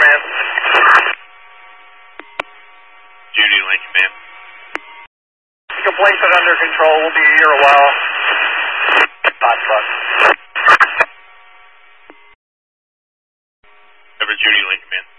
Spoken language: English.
man. Judy, Lincoln, man. You can place it under control. We'll be here a while. Hot truck. Ever Judy, Lincoln, man.